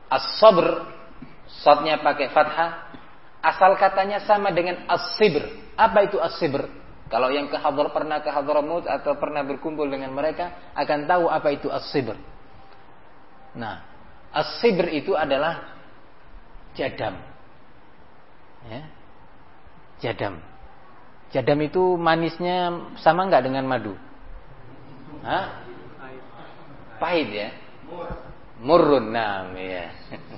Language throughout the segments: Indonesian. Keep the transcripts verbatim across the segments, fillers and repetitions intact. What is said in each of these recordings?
As-sabr, shadnya pakai fathah, asal katanya sama dengan as-sibr. Apa itu as-sibr? Kalau yang ke Hadhr pernah ke Hadramut atau pernah berkumpul dengan mereka akan tahu apa itu as-sibr. Nah, as-sibr itu adalah jadam. Ya. Jadam. Jadam itu manisnya sama enggak dengan madu? Hah? Pahit ya? Murrun, nah, ya.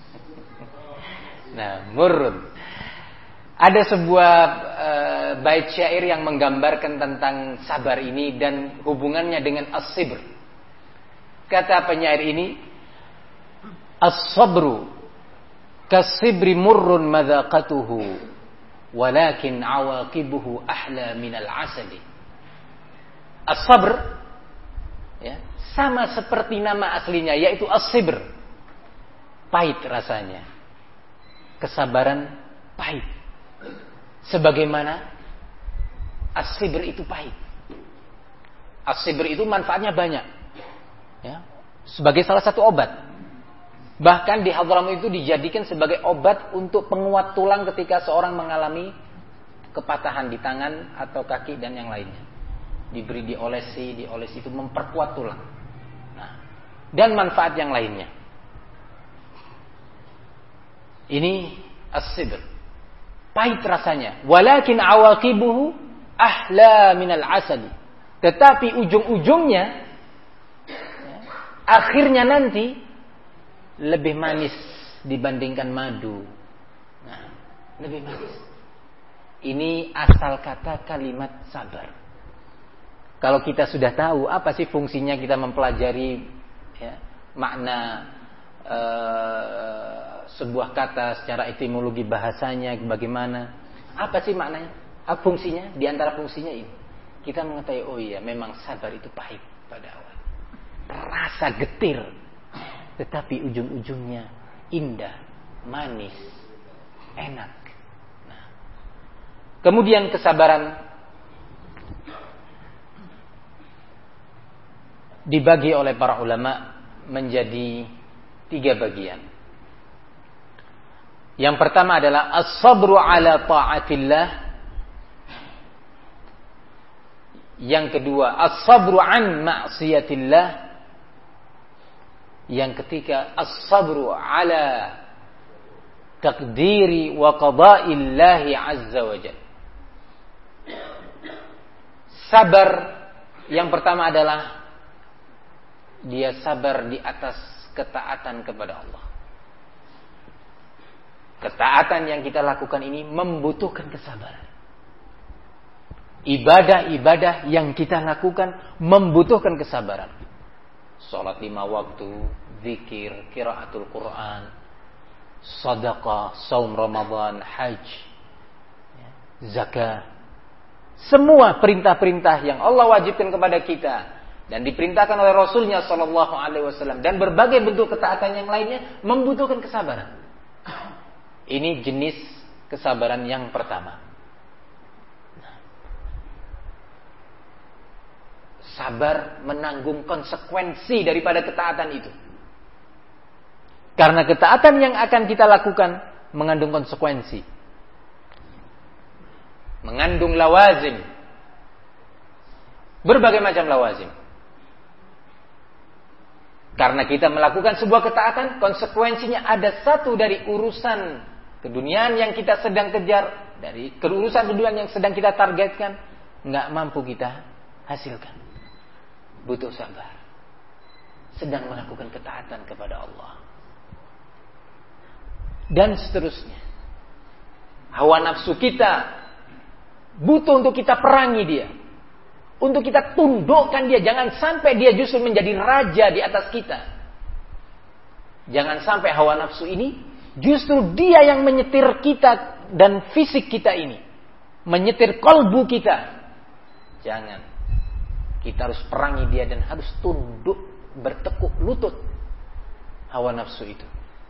Nah, murrun. Ada sebuah uh, bait syair yang menggambarkan tentang sabar ini dan hubungannya dengan as-sibr. Kata penyair ini, as-sabru kas-sibri murrun madaqatuhu walakin awaqibuhu ahla minal asali. As-sabr, ya, sama seperti nama aslinya, yaitu as-sibr. Pahit rasanya. Kesabaran pahit. Sebagaimana as-sibr itu pahit. As-sibr itu manfaatnya banyak, ya, sebagai salah satu obat. Bahkan di Hadramut itu dijadikan sebagai obat untuk penguat tulang ketika seorang mengalami kepatahan di tangan atau kaki dan yang lainnya. Diberi diolesi, diolesi itu memperkuat tulang. Nah, dan manfaat yang lainnya. Ini as-sibr. Pahit rasanya. Walakin awaqibuhu ahla minal asali. Tetapi ujung-ujungnya, ya, akhirnya nanti lebih manis dibandingkan madu. Nah, lebih manis. Ini asal kata kalimat sabar. Kalau kita sudah tahu apa sih fungsinya kita mempelajari, ya, makna uh, sebuah kata secara etimologi bahasanya bagaimana, apa sih maknanya, apa fungsinya, di antara fungsinya ini kita mengetahui, oh iya memang sabar itu pahit pada awal, rasa getir, tetapi ujung-ujungnya indah, manis, enak. Nah, kemudian kesabaran dibagi oleh para ulama menjadi tiga bagian. Yang pertama adalah as-sabru ala ta'atillah. Yang kedua, as-sabru an ma'siyatillah. Yang ketiga, as-sabru ala taqdiri wa qada'illahi azza wa jalla. Sabar yang pertama adalah dia sabar di atas ketaatan kepada Allah. Ketaatan yang kita lakukan ini membutuhkan kesabaran. Ibadah-ibadah yang kita lakukan membutuhkan kesabaran. Salat lima waktu, zikir, qiraatul Quran, sedekah, saum Ramadan, haji, zakat. Semua perintah-perintah yang Allah wajibkan kepada kita dan diperintahkan oleh Rasulnya Shallallahu Alaihi Wasallam dan berbagai bentuk ketaatan yang lainnya membutuhkan kesabaran. Ini jenis kesabaran yang pertama. Sabar menanggung konsekuensi daripada ketaatan itu. Karena ketaatan yang akan kita lakukan mengandung konsekuensi. Mengandung lawazim. Berbagai macam lawazim. Karena kita melakukan sebuah ketaatan, konsekuensinya ada satu dari urusan keduniaan yang kita sedang kejar, dari urusan keduniaan yang sedang kita targetkan, nggak mampu kita hasilkan. Butuh sabar. Sedang melakukan ketaatan kepada Allah. Dan seterusnya. Hawa nafsu kita butuh untuk kita perangi dia. Untuk kita tundukkan dia. Jangan sampai dia justru menjadi raja di atas kita. Jangan sampai hawa nafsu ini justru dia yang menyetir kita dan fisik kita ini. Menyetir kolbu kita. Jangan. Kita harus perangi dia dan harus tunduk, bertekuk lutut hawa nafsu itu.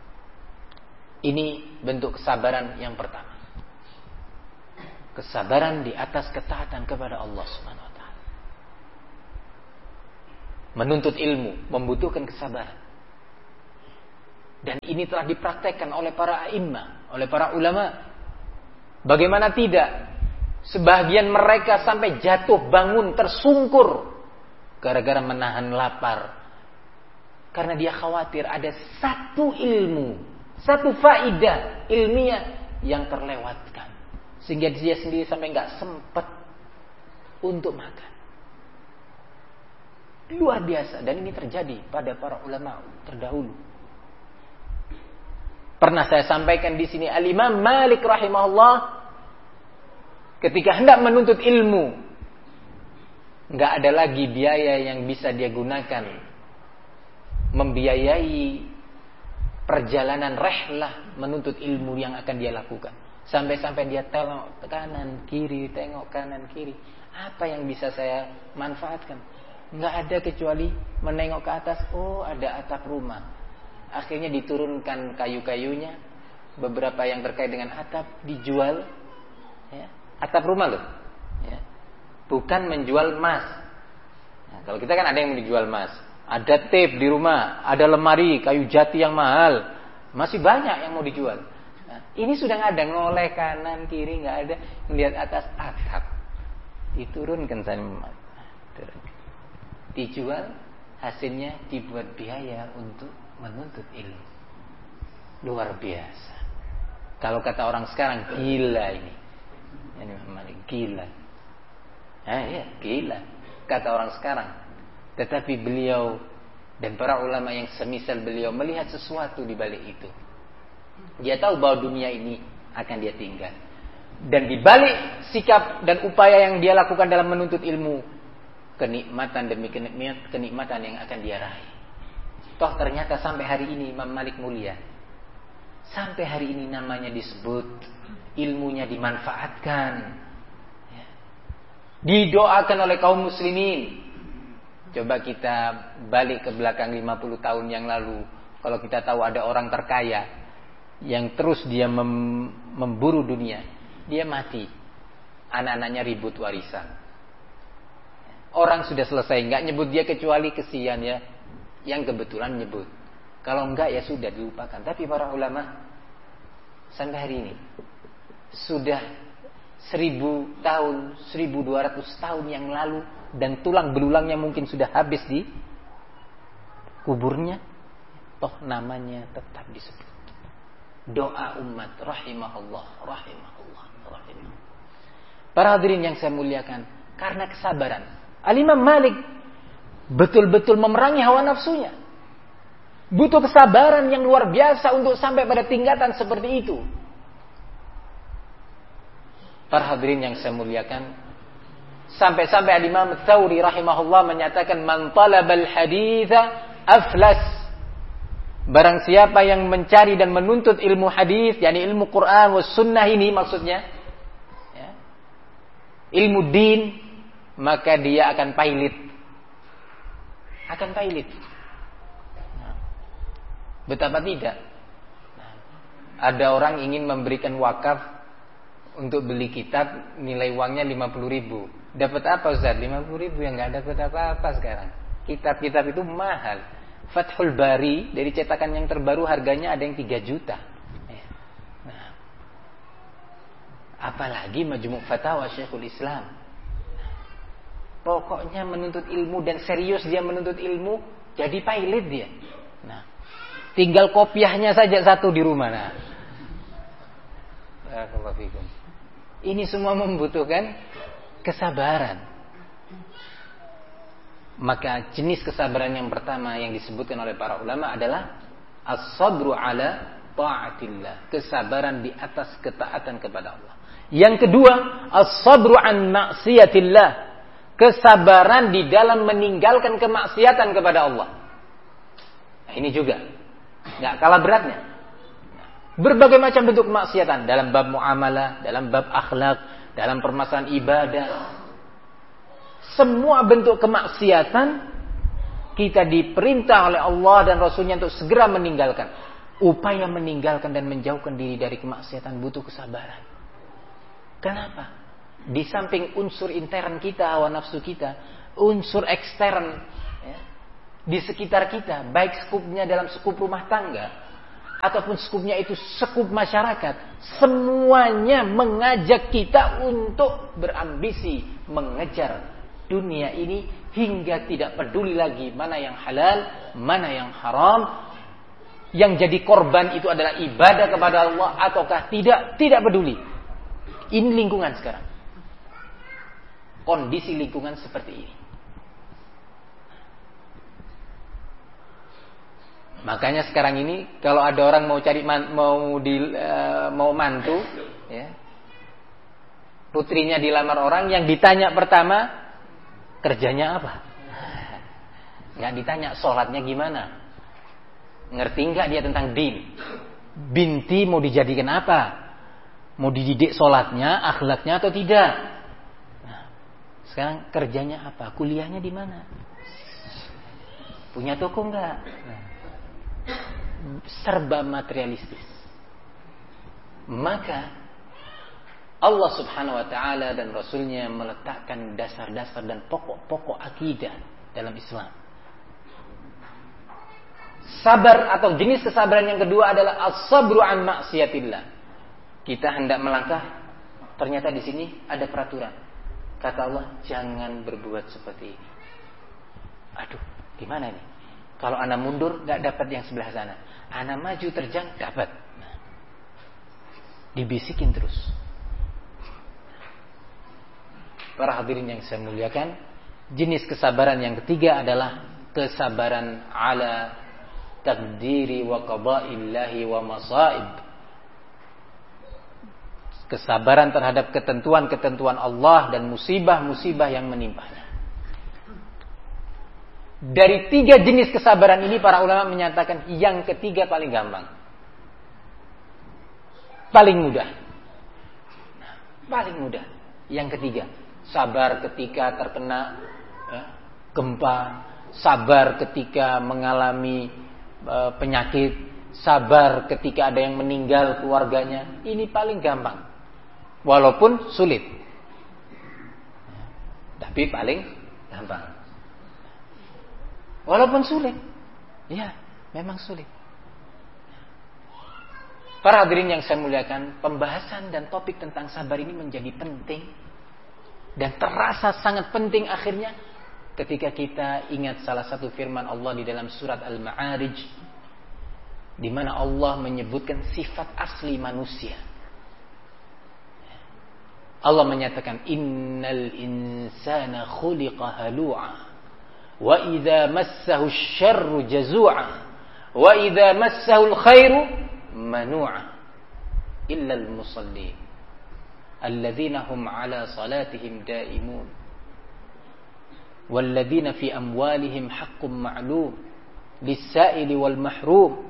Ini bentuk kesabaran yang pertama. Kesabaran di atas ketaatan kepada Allah Subhanahu wa taala. Menuntut ilmu membutuhkan kesabaran. Dan ini telah dipraktekkan oleh para a'immah, oleh para ulama. Bagaimana tidak? Sebagian mereka sampai jatuh bangun tersungkur gara-gara menahan lapar. Karena dia khawatir ada satu ilmu, satu faidah ilmiah yang terlewatkan. Sehingga dia sendiri sampai nggak sempat untuk makan. Luar biasa. Dan ini terjadi pada para ulama terdahulu. Pernah saya sampaikan di sini, Al-Imam Malik rahimahullah ketika hendak menuntut ilmu, nggak ada lagi biaya yang bisa dia gunakan membiayai perjalanan rehlah menuntut ilmu yang akan dia lakukan. Sampai-sampai dia tengok kanan kiri, tengok kanan kiri. Apa yang bisa saya manfaatkan? Nggak ada kecuali menengok ke atas. Oh, ada atap rumah. Akhirnya diturunkan kayu-kayunya. Beberapa yang terkait dengan atap dijual. Ya. Atap rumah loh. Ya. Bukan menjual emas. Nah, kalau kita kan ada yang dijual emas. Ada tape di rumah. Ada lemari kayu jati yang mahal. Masih banyak yang mau dijual. Nah, ini sudah nggak ada. Ngoleh kanan kiri nggak ada. Melihat atas atap. Diturunkan sana. Turun. Dijual, hasilnya dibuat biaya untuk menuntut ilmu. Luar biasa. Kalau kata orang sekarang, gila ini. Ini memang gila. Ah, ya, gila. Kata orang sekarang. Tetapi beliau dan para ulama yang semisal beliau melihat sesuatu di balik itu. Dia tahu bahwa dunia ini akan dia tinggal. Dan di balik sikap dan upaya yang dia lakukan dalam menuntut ilmu, kenikmatan demi kenikmatan yang akan dia raih. Toh ternyata sampai hari ini Imam Malik mulia. Sampai hari ini namanya disebut, ilmunya dimanfaatkan, ya. Didoakan oleh kaum muslimin. Coba kita balik ke belakang lima puluh tahun yang lalu. Kalau kita tahu ada orang terkaya yang terus dia mem- memburu dunia, dia mati, anak-anaknya ribut warisan. Orang sudah selesai, nggak nyebut dia kecuali kesian ya, yang kebetulan nyebut. Kalau enggak ya sudah dilupakan. Tapi para ulama sampai hari ini sudah seribu tahun, seribu dua ratus tahun yang lalu, dan tulang belulangnya mungkin sudah habis di kuburnya, toh namanya tetap disebut. Doa umat rahimahullah, rahimahullah, rahimahullah. Para hadirin yang saya muliakan, karena kesabaran Al-Imam Malik betul-betul memerangi hawa nafsunya. Butuh kesabaran yang luar biasa untuk sampai pada tingkatan seperti itu. Para hadirin yang saya muliakan, sampai-sampai Al-Imam Tsauri rahimahullah menyatakan, man talabal haditha aflas. Barang siapa yang mencari dan menuntut ilmu hadis, yakni ilmu Quran was sunnah ini maksudnya, ya, ilmu din, maka dia akan pailit. Akan pailit. Nah, betapa tidak. Nah, ada orang ingin memberikan wakaf untuk beli kitab, nilai uangnya lima puluh ribu. Dapat apa Ustaz? lima puluh ribu yang gak dapat apa-apa sekarang. Kitab-kitab itu mahal. Fathul Bari dari cetakan yang terbaru harganya ada yang tiga juta. Nah, apalagi Majmu' Fatawa Syekhul Islam. Pokoknya menuntut ilmu dan serius dia menuntut ilmu, jadi pilot dia. Nah, tinggal kopiahnya saja satu di rumah. Nah, ini semua membutuhkan kesabaran. Maka jenis kesabaran yang pertama yang disebutkan oleh para ulama adalah as-sabru ala ta'atillah, kesabaran di atas ketaatan kepada Allah. Yang kedua, as-sabru an maksiatillah, kesabaran di dalam meninggalkan kemaksiatan kepada Allah. Nah, ini juga nggak kalah beratnya. Berbagai macam bentuk kemaksiatan dalam bab muamalah, dalam bab akhlak, dalam permasalahan ibadah. Semua bentuk kemaksiatan kita diperintah oleh Allah dan Rasulnya untuk segera meninggalkan. Upaya meninggalkan dan menjauhkan diri dari kemaksiatan butuh kesabaran. Kenapa? Di samping unsur intern kita, hawa nafsu kita, unsur ekstern ya, di sekitar kita, baik skupnya dalam skup rumah tangga, ataupun skupnya itu skup masyarakat, semuanya mengajak kita untuk berambisi mengejar dunia ini hingga tidak peduli lagi mana yang halal, mana yang haram. Yang jadi korban itu adalah ibadah kepada Allah ataukah tidak, tidak peduli. Ini lingkungan sekarang. Kondisi lingkungan seperti ini. Makanya sekarang ini kalau ada orang mau cari man, mau di uh, mau mantu, ya, putrinya dilamar orang, yang ditanya pertama kerjanya apa? Nggak ditanya sholatnya gimana, ngerti nggak dia tentang din, binti mau dijadikan apa, mau dididik sholatnya, akhlaknya atau tidak. Nah, sekarang kerjanya apa, kuliahnya di mana, punya toko nggak? Nah, serba materialistis. Maka Allah subhanahu wa ta'ala dan Rasulnya meletakkan dasar-dasar dan pokok-pokok akidah dalam Islam. Sabar atau jenis kesabaran yang kedua adalah as-sabru an maksiatillah. Kita hendak melangkah, ternyata di sini ada peraturan. Kata Allah, jangan berbuat seperti ini. Aduh, gimana ini? Kalau anak mundur, nggak dapat yang sebelah sana. Anak maju terjang, dapat. Nah, dibisikin terus. Para hadirin yang saya muliakan, jenis kesabaran yang ketiga adalah kesabaran ala takdiri wa qada'illahi wa masaib. Kesabaran terhadap ketentuan-ketentuan Allah dan musibah-musibah yang menimpanya. Dari tiga jenis kesabaran ini para ulama menyatakan yang ketiga paling gampang, paling mudah. Nah, paling mudah. Yang ketiga, sabar ketika terkena ya, gempa, sabar ketika mengalami e, penyakit, sabar ketika ada yang meninggal keluarganya. Ini paling gampang, walaupun sulit, tapi paling gampang. Walaupun sulit, ya memang sulit. Para hadirin yang saya muliakan, pembahasan dan topik tentang sabar ini menjadi penting dan terasa sangat penting akhirnya ketika kita ingat salah satu firman Allah di dalam surat Al-Ma'arij, di mana Allah menyebutkan sifat asli manusia. Allah menyatakan, innal insana khuliqa halu'a wa idza massahu asy-syarru jazu'a wa idza massahu al-khairu manu'a illa al-musallin alladzina hum 'ala salatihim da'imun walladzina fi amwalihim haqqun ma'lum lis-sa'ili wal mahrum.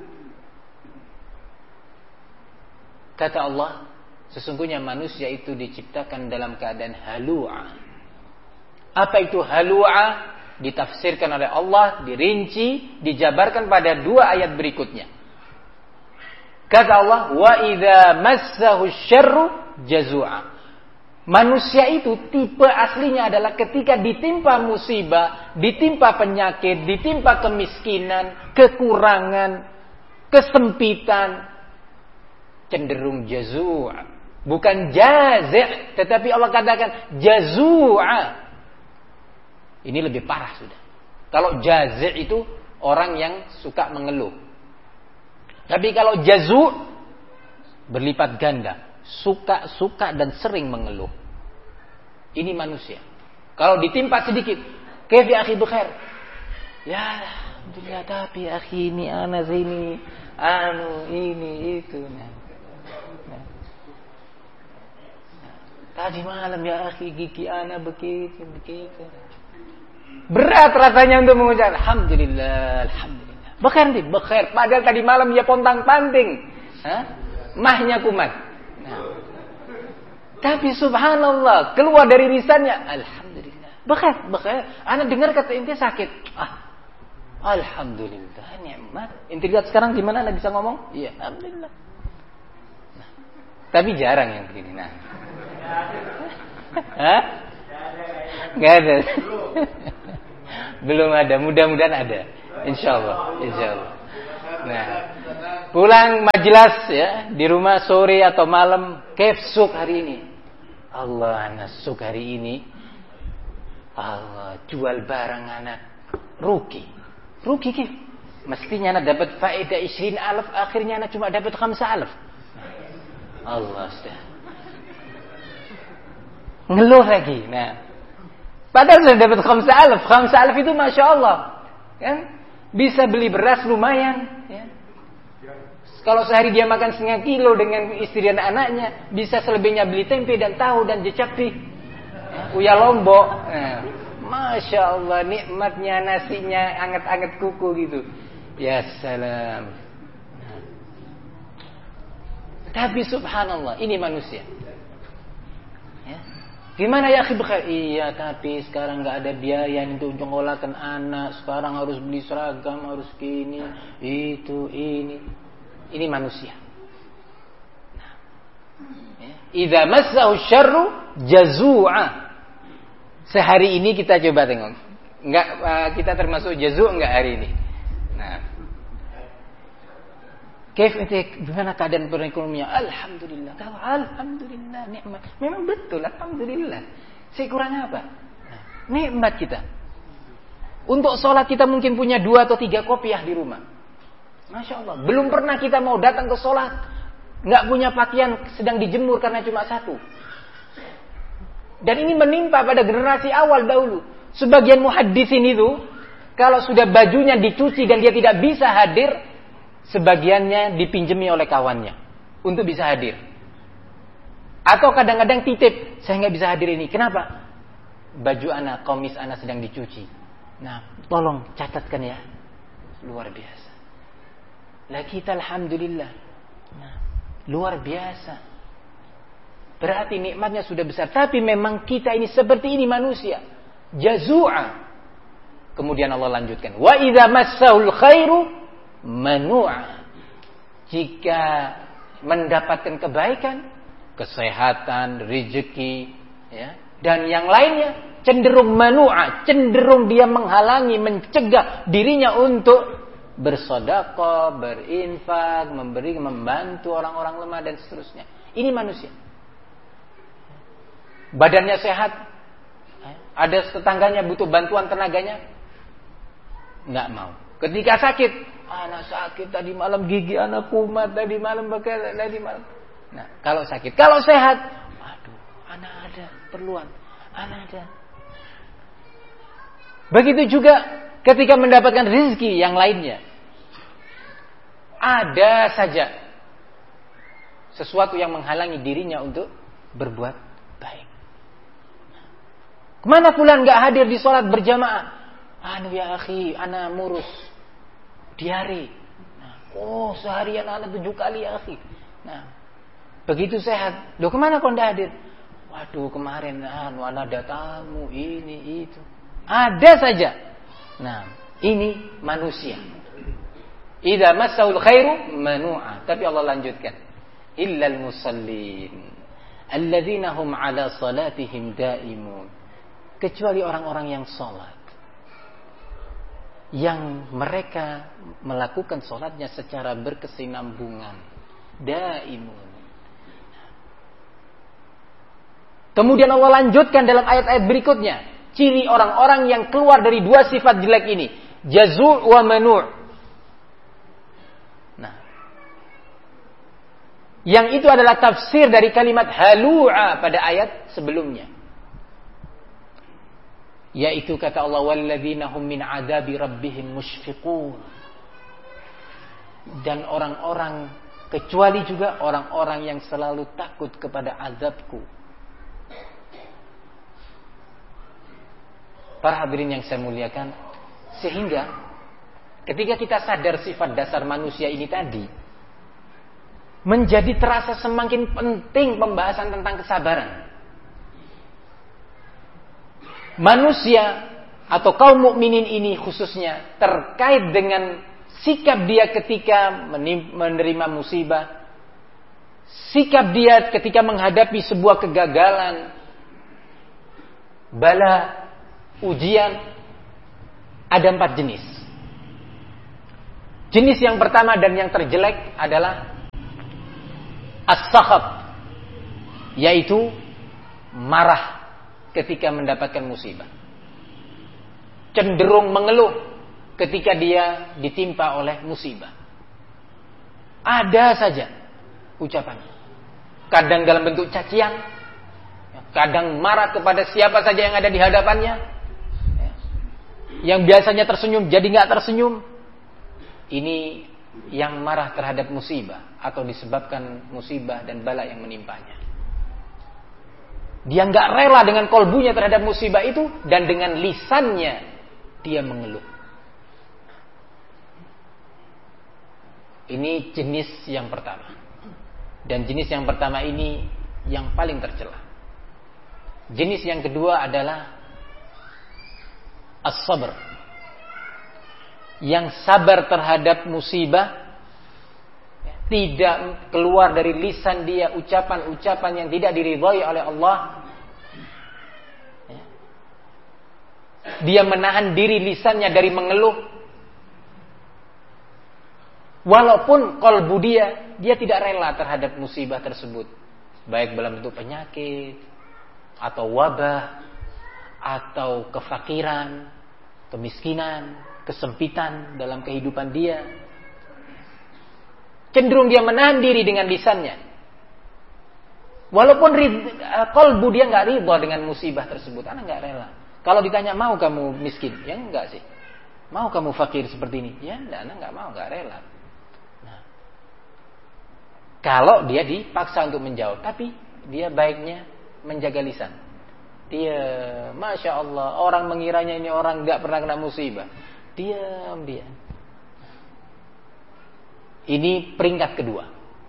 Kata Allah, sesungguhnya manusia itu diciptakan dalam keadaan halu'a. Apa itu halu'a? Ditafsirkan oleh Allah, dirinci, dijabarkan pada dua ayat berikutnya. Kata Allah, wa idza massahu syarru jazua. Manusia itu tipe aslinya adalah ketika ditimpa musibah, ditimpa penyakit, ditimpa kemiskinan, kekurangan, kesempitan, cenderung jazua. Bukan jazi', tetapi Allah katakan jazua. Ini lebih parah sudah. Kalau jazi' itu orang yang suka mengeluh. Tapi kalau jazu' berlipat ganda, suka-suka dan sering mengeluh. Ini manusia. Kalau ditimpa sedikit, kaif ya akhi bikhair? Ya, alhamdulillah, tapi akhi ini ana sini, anu ini itu. Nah. Nah. Tadi malam ya akhi gigi ana begitu begitu. Berat rasanya untuk mengucap alhamdulillah, alhamdulillah. Bekhair nih, bekhair. Padahal tadi malam dia pontang-panting. Hah? Mahnya kumat. Nah. Tapi subhanallah, keluar dari lisannya alhamdulillah. Bekhair, bekhair. Ana dengar kata inti sakit. Ah. Alhamdulillah, nikmat. Inti lihat sekarang gimana Anda bisa ngomong? Iya, alhamdulillah. Nah. Tapi jarang yang begini. Nah. Hah? Enggak ada. Belum ada, mudah-mudahan ada. Insyaallah, insyaallah. Nah, pulang majelis ya di rumah sore atau malam, kaif suk hari ini. Allah, anak suk hari ini. Allah, jual barang anak rugi. Rugi kif? Mestinya anak dapat faedah ishirin alaf, akhirnya anak cuma dapat khamsa alaf. Allah sudah. Ngeluh lagi. Nah, padahal sudah dapat khamsa alaf. Khamsa alaf itu masya Allah, kan? Bisa beli beras lumayan. Ya. Kalau sehari dia makan setengah kilo dengan istri dan anaknya, bisa selebihnya beli tempe dan tahu dan jecapi, ya, uya lombok. Nah, masya Allah, nikmatnya nasinya anget-anget kuku gitu. Ya salam. Nah. Tapi subhanallah, ini manusia. Gimana ya akhi bekhair? Iya, tapi sekarang nggak ada biaya untuk menyekolahkan anak. Sekarang harus beli seragam, harus gini, itu, ini. Ini manusia. Nah, ya. Idza massahu syarru jazua. Sehari ini kita coba tengok. Enggak uh, kita termasuk jazu enggak hari ini? Nah. Kaif ente, gimana keadaan perekonomian? Alhamdulillah. Kalau alhamdulillah nikmat. Memang betul alhamdulillah. Saya kurang apa? Nah, nikmat kita. Untuk sholat kita mungkin punya dua atau tiga kopiah di rumah. Masya Allah. Belum pernah kita mau datang ke sholat, nggak punya pakaian sedang dijemur karena cuma satu. Dan ini menimpa pada generasi awal dahulu. Sebagian muhaddisin itu, kalau sudah bajunya dicuci dan dia tidak bisa hadir, sebagiannya dipinjemi oleh kawannya untuk bisa hadir. Atau kadang-kadang titip, saya nggak bisa hadir ini. Kenapa? Baju anak, komis anak sedang dicuci. Nah, tolong catatkan ya. Luar biasa. Lah kita alhamdulillah. Nah, luar biasa. Berarti nikmatnya sudah besar. Tapi memang kita ini seperti ini manusia. Jazu'a. Kemudian Allah lanjutkan. Wa idza massahul khairu manu'a. Jika mendapatkan kebaikan, kesehatan, rezeki, ya, dan yang lainnya cenderung manu'a, cenderung dia menghalangi, mencegah dirinya untuk bersedekah, berinfak, memberi, membantu orang-orang lemah dan seterusnya. Ini manusia. Badannya sehat, ada tetangganya butuh bantuan tenaganya, nggak mau. Ketika sakit, anak sakit tadi malam, gigi anak kumat tadi malam, bakal tadi malam. Nah, kalau sakit, kalau sehat, aduh, anak ada perluan, anak ada. Begitu juga ketika mendapatkan rezeki yang lainnya, ada saja sesuatu yang menghalangi dirinya untuk berbuat baik. Kemana fulan nggak hadir di sholat berjamaah? Anu ya akhi, anak murus diare. Nah, oh seharian anak tujuh kali ya akhi. Nah, begitu sehat, loh kemana kau nggak hadir? Waduh kemarin anu anak ada tamu ini itu. Ada saja. Nah, ini manusia. Idza massaul khairu manu'a. Tapi Allah lanjutkan. Illal musallin alladzina hum ala salatihim daimun. Kecuali orang-orang yang salat, yang mereka melakukan salatnya secara berkesinambungan, daimun. Kemudian Allah lanjutkan dalam ayat-ayat berikutnya, ciri orang-orang yang keluar dari dua sifat jelek ini, jazu' wa manu'. Nah, yang itu adalah tafsir dari kalimat halu'a pada ayat sebelumnya. Yaitu kata Allah, walladzina hum min adabi rabbihim mushfiqun. Dan orang-orang, kecuali juga orang-orang yang selalu takut kepada azabku. Para hadirin yang saya muliakan, sehingga ketika kita sadar sifat dasar manusia ini tadi, menjadi terasa semakin penting pembahasan tentang kesabaran. Manusia atau kaum mukminin ini khususnya terkait dengan sikap dia ketika menerima musibah, sikap dia ketika menghadapi sebuah kegagalan, bala, ujian, ada empat jenis. Jenis yang pertama dan yang terjelek adalah as-sakhat, yaitu marah ketika mendapatkan musibah. Cenderung mengeluh ketika dia ditimpa oleh musibah. Ada saja ucapannya. Kadang dalam bentuk cacian, kadang marah kepada siapa saja yang ada di hadapannya. Yang biasanya tersenyum jadi nggak tersenyum. Ini yang marah terhadap musibah atau disebabkan musibah dan bala yang menimpanya. Dia nggak rela dengan kolbunya terhadap musibah itu, dan dengan lisannya dia mengeluh. Ini jenis yang pertama. Dan jenis yang pertama ini yang paling tercela. Jenis yang kedua adalah as-sabr. Yang sabar terhadap musibah, tidak keluar dari lisan dia ucapan-ucapan yang tidak diridhai oleh Allah. Dia menahan diri lisannya dari mengeluh. Walaupun kalbu dia, dia tidak rela terhadap musibah tersebut. Baik dalam bentuk penyakit, atau wabah, atau kefakiran, kemiskinan, kesempitan dalam kehidupan dia. Cenderung dia menahan diri dengan lisannya. Walaupun kalbu dia nggak ridha dengan musibah tersebut, anak nggak rela. Kalau ditanya mau kamu miskin, ya enggak sih. Mau kamu fakir seperti ini, ya enggak, anak nggak mau, nggak rela. Nah, kalau dia dipaksa untuk menjawab, tapi dia baiknya menjaga lisan. Dia, masya Allah, orang mengiranya ini orang nggak pernah kena musibah. Diam dia. Ini peringkat kedua.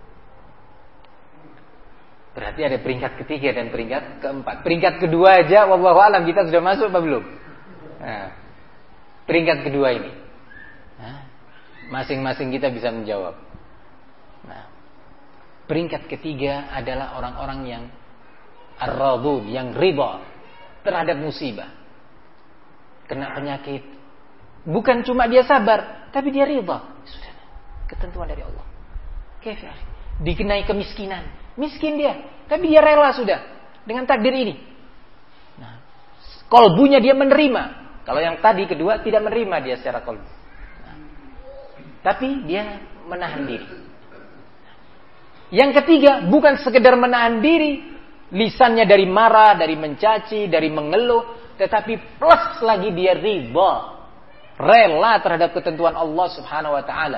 Berarti ada peringkat ketiga dan peringkat keempat. Peringkat kedua aja, wallahu alam, kita sudah masuk apa belum? Nah, peringkat kedua ini, nah, masing-masing kita bisa menjawab. Nah, peringkat ketiga adalah orang-orang yang ar-radun, yang ridha terhadap musibah. Kena penyakit, bukan cuma dia sabar, tapi dia ridha. Sudah, ketentuan dari Allah. Kafir. Dikenai kemiskinan, miskin dia, tapi dia rela sudah dengan takdir ini. Nah, kolbunya dia menerima. Kalau yang tadi kedua tidak menerima dia secara kolbu. Nah, tapi dia menahan diri. Yang ketiga bukan sekedar menahan diri, lisannya dari marah, dari mencaci, dari mengeluh, tetapi plus lagi dia ridha, rela terhadap ketentuan Allah Subhanahu wa taala.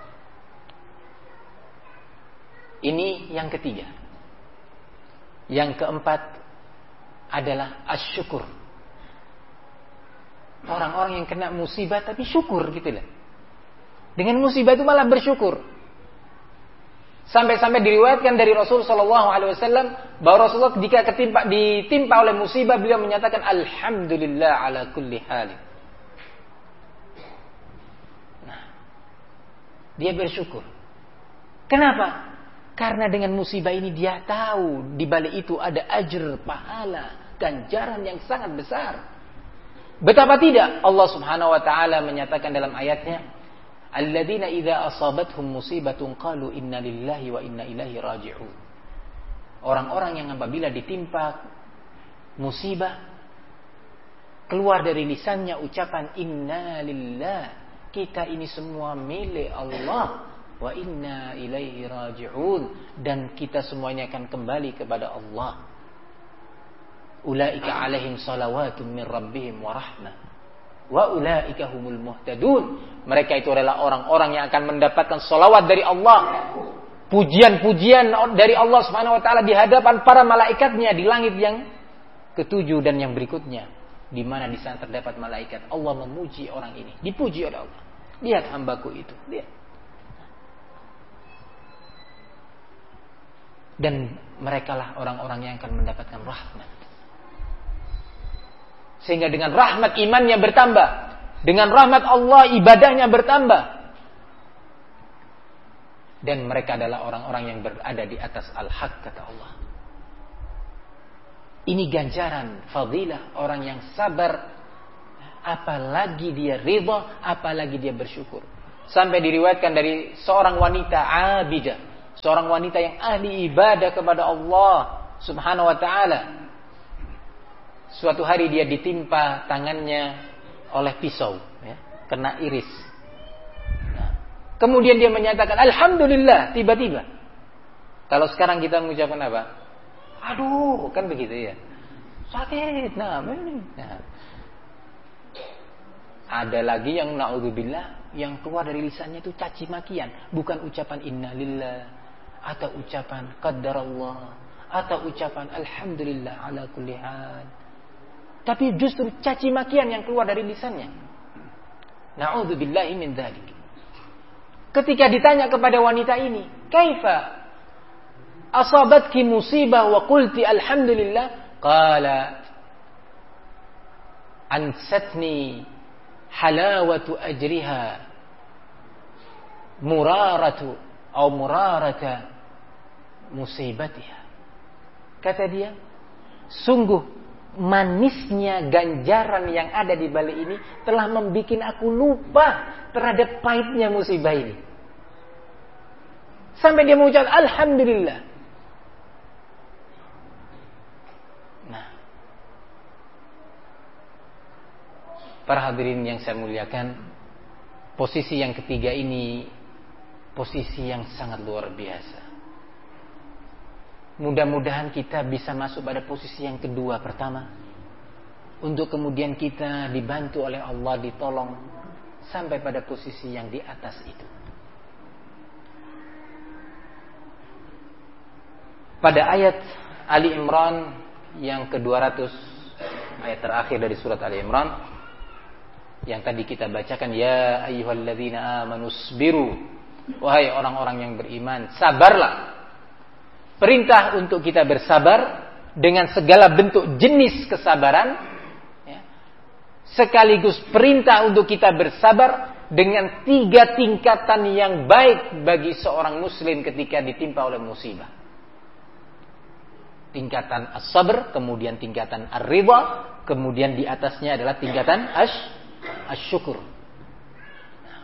Ini yang ketiga. Yang keempat adalah asyukur. Orang-orang yang kena musibah tapi syukur gitu lah. Dengan musibah itu malah bersyukur. Sampai-sampai diriwayatkan dari Rasul sallallahu alaihi wasallam bahwa Rasulullah jika ketimpa, ditimpa oleh musibah, beliau menyatakan alhamdulillah ala kulli hal. Nah, dia bersyukur. Kenapa? Karena dengan musibah ini dia tahu di balik itu ada ajr, pahala, ganjaran yang sangat besar. Betapa tidak Allah Subhanahu wa taala menyatakan dalam ayatnya, alladzina idza asabathum musibatun qalu inna lillahi wa inna ilaihi raji'un. Orang-orang yang apabila ditimpa musibah, keluar dari lisannya ucapan inna lillah, kita ini semua milik Allah, wa inna ilaihi raji'un, dan kita semuanya akan kembali kepada Allah. Ulaika alaihim salawatun min rabbihim wa rahmah wa ulaika humul muhtadun. Mereka itu adalah orang-orang yang akan mendapatkan salawat dari Allah, pujian-pujian dari Allah Subhanahu wa taala di hadapan para malaikatnya di langit yang ketujuh dan yang berikutnya, di mana di sana terdapat malaikat. Allah memuji orang ini, dipuji oleh Allah. Lihat hambaku itu, lihat. Dan merekalah orang-orang yang akan mendapatkan rahmat. Sehingga dengan rahmat imannya bertambah, dengan rahmat Allah ibadahnya bertambah. Dan mereka adalah orang-orang yang berada di atas al-haq, kata Allah. Ini ganjaran, fadilah orang yang sabar. Apalagi dia ridha, apalagi dia bersyukur. Sampai diriwayatkan dari seorang wanita abidah, seorang wanita yang ahli ibadah kepada Allah Subhanahu wa taala. Suatu hari dia ditimpa tangannya oleh pisau, ya, kena iris. Nah, kemudian dia menyatakan alhamdulillah, tiba-tiba. Kalau sekarang kita mengucapkan apa? Aduh, kan begitu ya. Sakit, nah, nah. Ada lagi yang naudzubillah, yang keluar dari lisannya itu caci makian, bukan ucapan innalillah atau ucapan qaddarallah atau ucapan alhamdulillah ala kulli hal, tapi justru caci makian yang keluar dari lisannya. Naudzubillahi min dzalik. Ketika ditanya kepada wanita ini, kaifa asabatki musibah wa qulti alhamdulillah, qala ansatni halawatu ajriha muraratu atau murarata musibatiha. Kata dia, sungguh manisnya ganjaran yang ada di balik ini telah membuat aku lupa terhadap pahitnya musibah ini. Sampai dia mengucap alhamdulillah. Nah, para hadirin yang saya muliakan, posisi yang ketiga ini posisi yang sangat luar biasa. Mudah-mudahan kita bisa masuk pada posisi yang kedua pertama, untuk kemudian kita dibantu oleh Allah, ditolong sampai pada posisi yang di atas itu. Pada ayat Ali Imran yang ke dua ratus, ayat terakhir dari surat Ali Imran yang tadi kita bacakan, ya ayyuhalladzina amanu sabiru, wahai orang-orang yang beriman, sabarlah. Perintah untuk kita bersabar dengan segala bentuk jenis kesabaran, ya. Sekaligus perintah untuk kita bersabar dengan tiga tingkatan yang baik bagi seorang muslim ketika ditimpa oleh musibah. Tingkatan as-sabr, kemudian tingkatan ar-ridha, kemudian di atasnya adalah tingkatan ash, asyukur. Nah,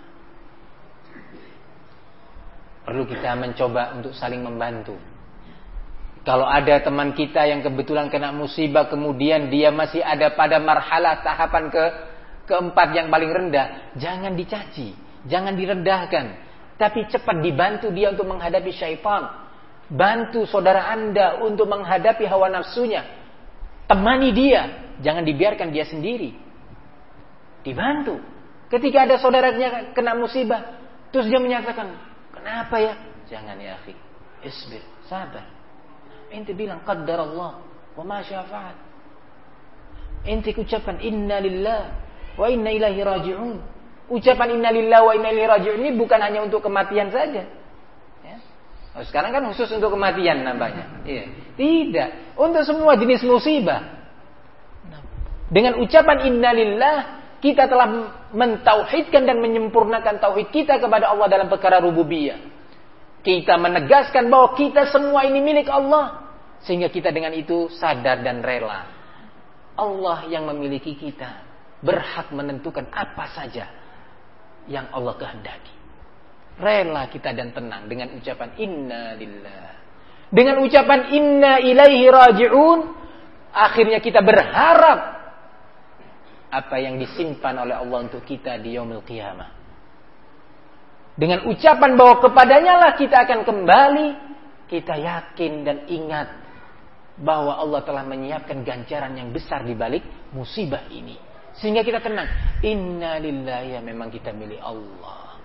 perlu kita mencoba untuk saling membantu. Kalau ada teman kita yang kebetulan kena musibah, kemudian dia masih ada pada marhalah tahapan ke keempat yang paling rendah, jangan dicaci, jangan direndahkan, tapi cepat dibantu dia untuk menghadapi syaitan. Bantu saudara Anda untuk menghadapi hawa nafsunya. Temani dia, jangan dibiarkan dia sendiri. Dibantu. Ketika ada saudaranya kena musibah, terus dia menyatakan, kenapa ya? Jangan ya akhi, isbir, sabar. Ente bilang qaddarallah wa ma syafa'at. Ente ucapkan inna lillah wa inna ilaihi raji'un. Ucapan inna lillah wa inna ilaihi raji'un ini bukan hanya untuk kematian saja. Ya. Oh, sekarang kan khusus untuk kematian nampaknya. Iya. Tidak, untuk semua jenis musibah. Dengan ucapan inna lillah kita telah mentauhidkan dan menyempurnakan tauhid kita kepada Allah dalam perkara rububiyah. Kita menegaskan bahwa kita semua ini milik Allah, sehingga kita dengan itu sadar dan rela. Allah yang memiliki kita, berhak menentukan apa saja yang Allah kehendaki. Rela kita dan tenang dengan ucapan inna lillah. Dengan ucapan inna ilaihi raji'un, akhirnya kita berharap apa yang disimpan oleh Allah untuk kita di yaumil qiyamah. Dengan ucapan bahwa kepadanya lah kita akan kembali, kita yakin dan ingat bahwa Allah telah menyiapkan ganjaran yang besar di balik musibah ini. Sehingga kita tenang. Inna lillahi, ya memang kita milik Allah.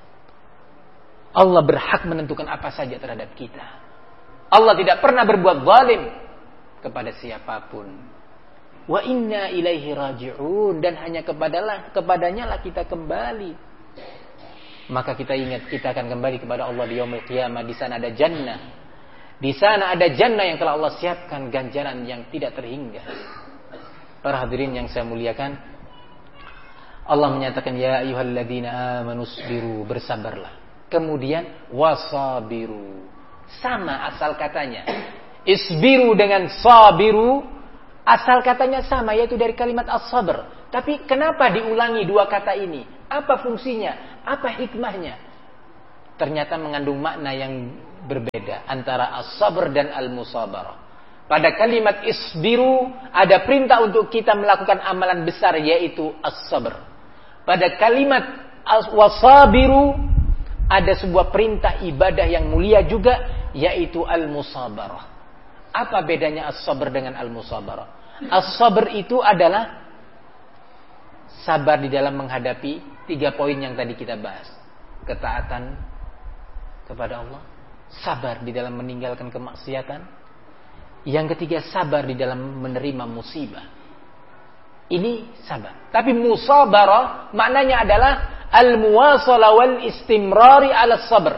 Allah berhak menentukan apa saja terhadap kita. Allah tidak pernah berbuat zalim kepada siapapun. Wa inna ilaihi raji'un, dan hanya kepadalah kepadanya lah kita kembali. Maka kita ingat kita akan kembali kepada Allah di yaumil qiyamah. Di sana ada jannah. Di sana ada jannah yang telah Allah siapkan ganjaran yang tidak terhingga. Para hadirin yang saya muliakan, Allah menyatakan ya ayyuhalladzina amanu sabiru, bersabarlah. Kemudian wasabiru, sama asal katanya. Isbiru dengan sabiru Asal katanya sama, yaitu dari kalimat as-sabr. Tapi kenapa diulangi dua kata ini? Apa fungsinya? Apa hikmahnya? Ternyata mengandung makna yang berbeda antara as-sabr dan al-musabarah. Pada kalimat isbiru ada perintah untuk kita melakukan amalan besar, yaitu as-sabr. Pada kalimat wasabiru ada sebuah perintah ibadah yang mulia juga, yaitu al-musabarah. Apa bedanya as-sabr dengan al-musabarah? As-sabr itu adalah sabar di dalam menghadapi tiga poin yang tadi kita bahas. Ketaatan kepada Allah, sabar di dalam meninggalkan kemaksiatan. Yang ketiga, sabar di dalam menerima musibah. Ini sabar. Tapi musabarah maknanya adalah al-muwasalah wal istimrari ala sabr.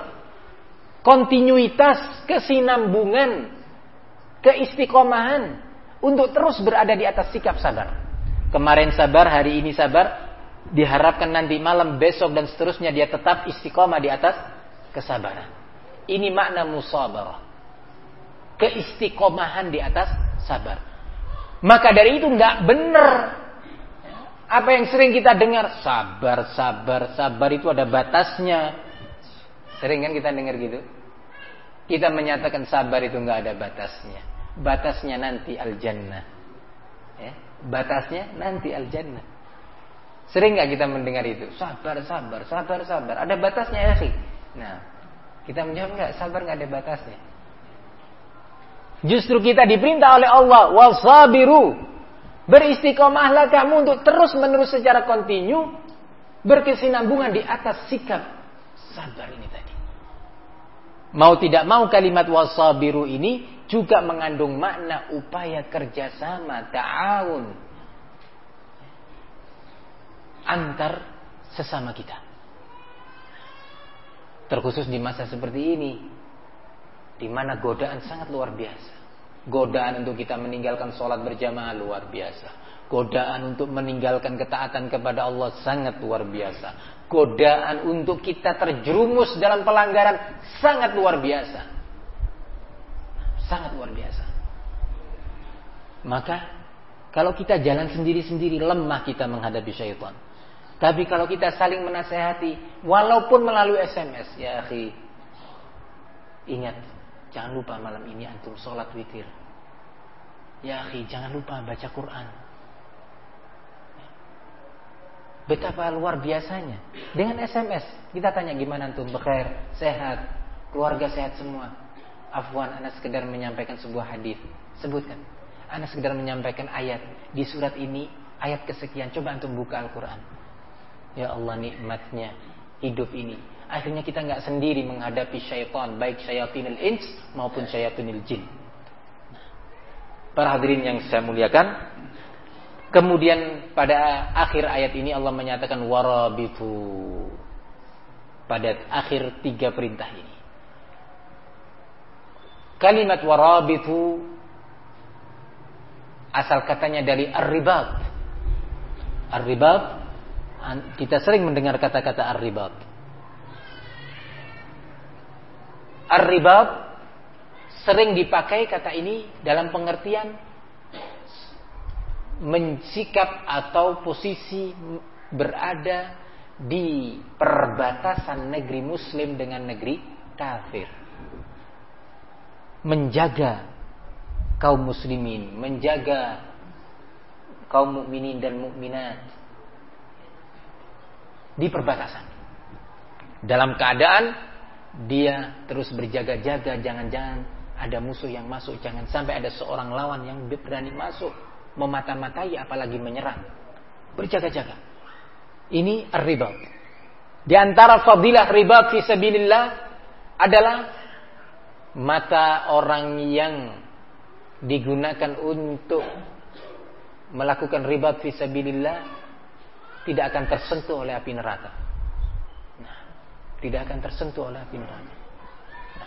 Kontinuitas, kesinambungan, keistiqomahan untuk terus berada di atas sikap sabar. Kemarin sabar, hari ini sabar, diharapkan nanti malam, besok dan seterusnya dia tetap istiqomah di atas kesabaran. Ini makna musabarah. Keistiqomahan di atas sabar. Maka dari itu enggak benar apa yang sering kita dengar, sabar, sabar, sabar itu ada batasnya. Sering kan kita dengar gitu? Kita menyatakan sabar itu enggak ada batasnya. Batasnya nanti al-jannah. Ya, batasnya nanti al-jannah. Sering enggak kita mendengar itu? Sabar, sabar, sabar, sabar. Ada batasnya ya sih. Nah, kita menjawab enggak, sabar enggak ada batasnya. Justru kita diperintah oleh Allah, wasabiru, beristiqomahlah kamu untuk terus menerus secara kontinu berkesinambungan di atas sikap sabar ini tadi. Mau tidak mau kalimat wasabiru ini juga mengandung makna upaya kerjasama, ta'awun antar sesama kita. Terkhusus di masa seperti ini, di mana godaan sangat luar biasa. Godaan untuk kita meninggalkan sholat berjamaah luar biasa. Godaan untuk meninggalkan ketaatan kepada Allah sangat luar biasa. Godaan untuk kita terjerumus dalam pelanggaran sangat luar biasa. Sangat luar biasa. Maka kalau kita jalan sendiri-sendiri, lemah kita menghadapi syaitan. Tapi kalau kita saling menasehati, walaupun melalui S M S, ya akhi, ingat, jangan lupa malam ini antum sholat witir. Ya akhi, jangan lupa baca Quran. Betapa luar biasanya. Dengan S M S, kita tanya gimana antum, bekhair, sehat, keluarga sehat semua. Afwan, ana sekedar menyampaikan sebuah hadis. Sebutkan. Ana sekedar menyampaikan ayat. Di surat ini, ayat kesekian. Coba antum buka Al-Quran. Ya Allah, nikmatnya hidup ini. Akhirnya kita nggak sendiri menghadapi syaitan, baik syayatinil ins maupun syayatinil jin. Para hadirin yang saya muliakan, kemudian pada akhir ayat ini Allah menyatakan warabitu. Pada akhir tiga perintah ini. Kalimat warabitu asal katanya dari ar-ribat. Ar-ribat, kita sering mendengar kata-kata ar-ribat. Ar-ribat sering dipakai kata ini dalam pengertian mensikap atau posisi berada di perbatasan negeri muslim dengan negeri kafir. Menjaga kaum muslimin, menjaga kaum mukminin dan mukminat di perbatasan. Dalam keadaan dia terus berjaga-jaga, jangan-jangan ada musuh yang masuk, jangan sampai ada seorang lawan yang berani masuk memata-matai apalagi menyerang. Berjaga-jaga. Ini ar-ribat. Di antara fadilah ribat fi sabilillah adalah mata orang yang digunakan untuk melakukan ribat fi sabilillah tidak akan tersentuh oleh api neraka. Nah, tidak akan tersentuh oleh api neraka. Nah,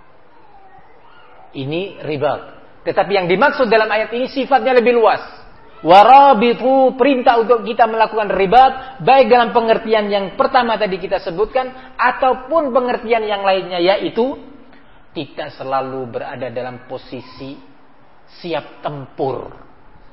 ini ribat. Tetapi yang dimaksud dalam ayat ini sifatnya lebih luas. Warabitu, perintah untuk kita melakukan ribat, baik dalam pengertian yang pertama tadi kita sebutkan ataupun pengertian yang lainnya, yaitu kita selalu berada dalam posisi siap tempur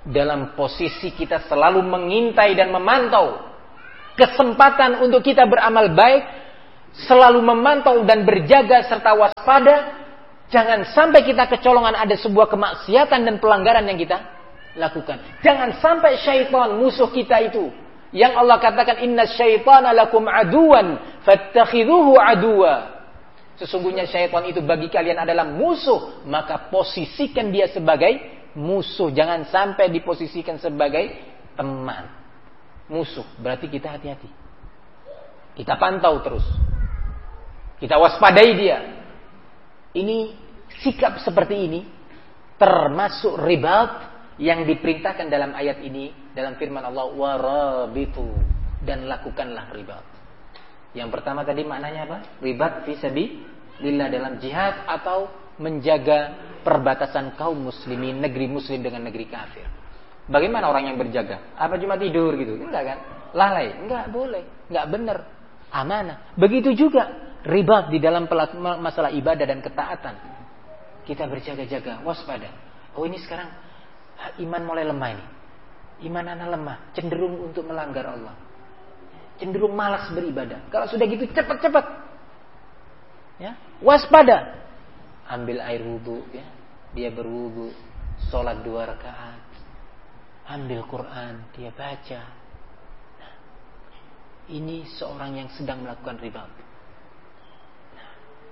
dalam posisi kita selalu mengintai dan memantau kesempatan untuk kita beramal baik, selalu memantau dan berjaga serta waspada, jangan sampai kita kecolongan ada sebuah kemaksiatan dan pelanggaran yang kita lakukan. Jangan sampai syaitan, musuh kita itu, yang Allah katakan inna syaitana lakum aduwan fattakhidhuhu aduwa. Sesungguhnya syaitan itu bagi kalian adalah musuh, maka posisikan dia sebagai musuh. Jangan sampai diposisikan sebagai teman. Musuh, berarti kita hati-hati. Kita pantau terus. Kita waspadai dia. Ini sikap seperti ini termasuk ribat yang diperintahkan dalam ayat ini, dalam firman Allah, warabitu, dan lakukanlah ribat. Yang pertama tadi maknanya apa? Ribat fi sabilillah, dalam jihad atau menjaga perbatasan kaum muslimin, negeri muslim dengan negeri kafir. Bagaimana orang yang berjaga? Apa cuma tidur gitu? Enggak kan? Lalai? Enggak boleh. Enggak benar. Amanah. Begitu juga ribat di dalam masalah ibadah dan ketaatan. Kita berjaga-jaga, waspada. Oh, ini sekarang iman mulai lemah ini. Iman anak lemah, cenderung untuk melanggar Allah. Cenderung malas beribadah. Kalau sudah gitu cepat-cepat. Ya, waspada. Ambil air wudu, ya. Dia berwudu, sholat dua rakaat. Ambil Quran, dia baca. Nah, ini seorang yang sedang melakukan riba. Nah,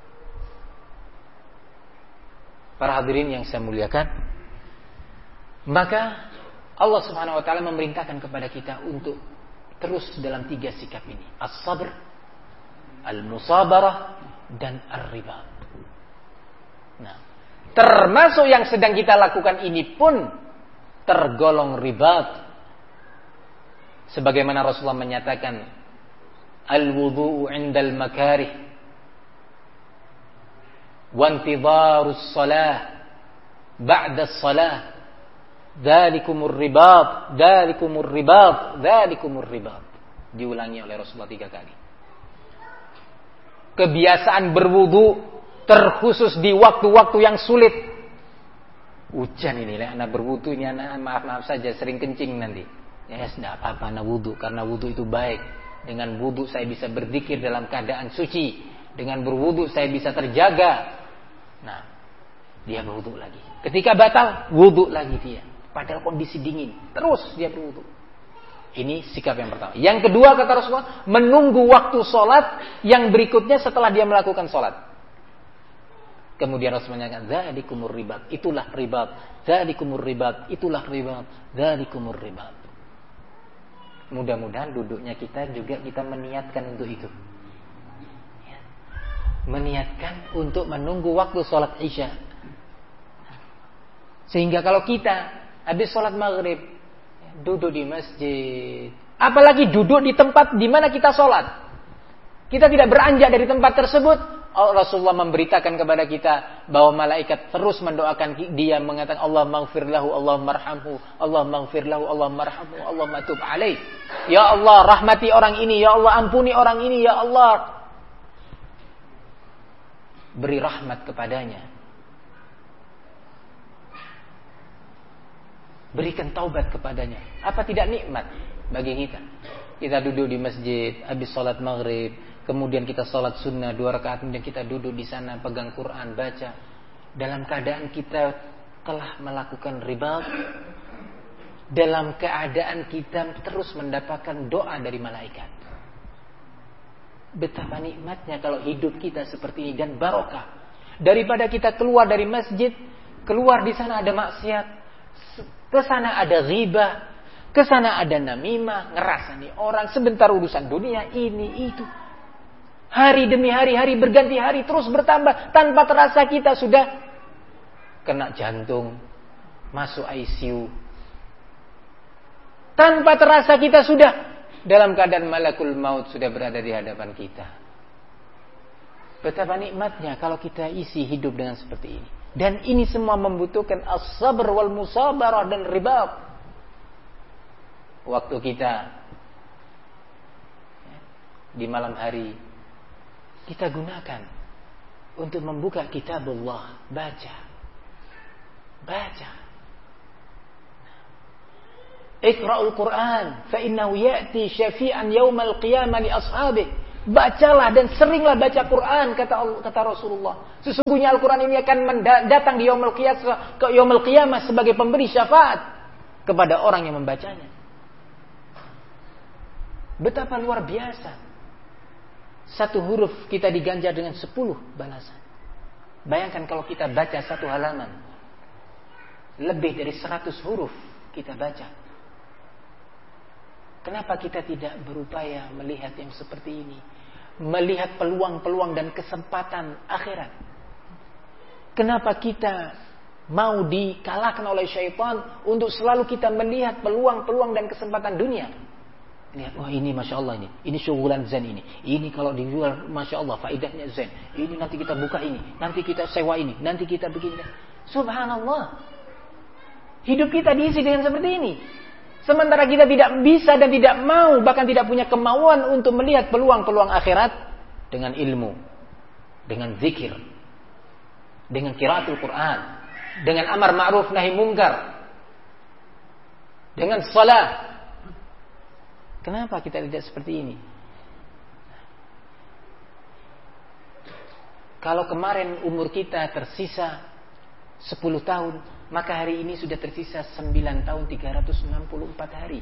para hadirin yang saya muliakan, maka Allah Subhanahu wa taala memerintahkan kepada kita untuk terus dalam tiga sikap ini: as-sabr, al-musabarah, dan ar-riba. Nah, termasuk yang sedang kita lakukan ini pun tergolong ribat. Sebagaimana Rasulullah menyatakan, al-wudu'u 'indal makarih wa intidharus shalah ba'da shalah dzalikumur ribat, dzalikumur ribat, dzalikumur ribat. Diulangi oleh Rasulullah tiga kali. Kebiasaan berwudu terkhusus di waktu-waktu yang sulit. Hujan ini, anak berwudu ini, anak maaf-maaf saja sering kencing nanti. Ya, tidak apa-apa anak wudu, karena wudu itu baik. Dengan wudu saya bisa berzikir dalam keadaan suci. Dengan berwudu saya bisa terjaga. Nah, dia berwudu lagi. Ketika batal, wudu lagi dia. Padahal kondisi dingin, terus dia berwudu. Ini sikap yang pertama. Yang kedua kata Rasulullah, menunggu waktu sholat yang berikutnya setelah dia melakukan sholat. Kemudian Rasul menyatakan, dzalikumur ribat, itulah ribat, dzalikumur ribat, itulah ribat, dzalikumur ribat. Mudah-mudahan duduknya kita juga kita meniatkan untuk itu. Ya. Meniatkan untuk menunggu waktu sholat Isya. Sehingga kalau kita habis sholat maghrib, duduk di masjid, apalagi duduk di tempat di mana kita sholat, kita tidak beranjak dari tempat tersebut, Rasulullah memberitakan kepada kita bahwa malaikat terus mendoakan dia, mengatakan Allah maghfir lahu, Allah marhamhu, Allah maghfir lahu, Allah marhamhu, Allah matub alaih. Ya Allah, rahmati orang ini, ya Allah ampuni orang ini, ya Allah beri rahmat kepadanya, berikan taubat kepadanya. Apa tidak nikmat bagi kita? Kita duduk di masjid habis sholat maghrib, kemudian kita sholat sunnah dua rakaat, kemudian kita duduk di sana pegang Quran baca, dalam keadaan kita telah melakukan riba, dalam keadaan kita terus mendapatkan doa dari malaikat. Betapa nikmatnya kalau hidup kita seperti ini dan barokah. Daripada kita keluar dari masjid, keluar di sana ada maksiat, ke sana ada ghibah, ke sana ada namimah, ngerasani orang, sebentar urusan dunia ini itu. Hari demi hari, hari berganti hari terus bertambah, tanpa terasa kita sudah kena jantung, masuk I C U. Tanpa terasa kita sudah dalam keadaan malakul maut sudah berada di hadapan kita. Betapa nikmatnya kalau kita isi hidup dengan seperti ini. Dan ini semua membutuhkan as-sabr wal musabarah dan ribat. Waktu kita di malam hari kita gunakan untuk membuka kitabullah, baca. Baca. Iqra'ul Qur'an fa innahu ya'ti syafi'an yaumal qiyamah li ashabihi. Bacalah dan seringlah baca Quran, kata Allah, kata Rasulullah. Sesungguhnya Al-Quran ini akan datang di yaumul qiyamah, ke yaumul qiyamah sebagai pemberi syafaat kepada orang yang membacanya. Betapa luar biasa. Satu huruf kita diganjar dengan sepuluh balasan. Bayangkan kalau kita baca satu halaman, lebih dari seratus huruf kita baca. Kenapa kita tidak berupaya melihat yang seperti ini? Melihat peluang-peluang dan kesempatan akhirat. Kenapa kita mau dikalahkan oleh syaitan untuk selalu kita melihat peluang-peluang dan kesempatan dunia? Lihat, wah ini Masya Allah ini. Ini syugulan zen ini. Ini kalau dijual Masya Allah faidahnya zen. Ini nanti kita buka ini. Nanti kita sewa ini. Nanti kita begini. Subhanallah. Hidup kita diisi dengan seperti ini. Sementara kita tidak bisa dan tidak mau, bahkan tidak punya kemauan untuk melihat peluang-peluang akhirat dengan ilmu, dengan zikir, dengan qiraatul Quran, dengan amar ma'ruf nahi mungkar, dengan salat. Kenapa kita tidak seperti ini? Kalau kemarin umur kita tersisa sepuluh tahun, maka hari ini sudah tersisa sembilan tahun tiga ratus enam puluh empat hari.